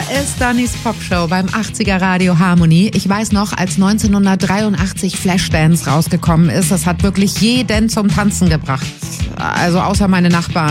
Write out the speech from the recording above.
ist Dannys Popshow beim 80er Radio Harmony. Ich weiß noch, als 1983 Flashdance rausgekommen ist, das hat wirklich jeden zum Tanzen gebracht. Also außer meine Nachbarn.